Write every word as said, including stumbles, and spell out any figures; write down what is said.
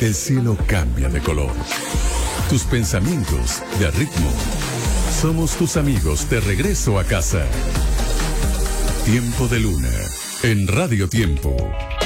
El cielo cambia de color. Tus pensamientos de ritmo. Somos tus amigos de regreso a casa. Tiempo de Luna en Radio Tiempo.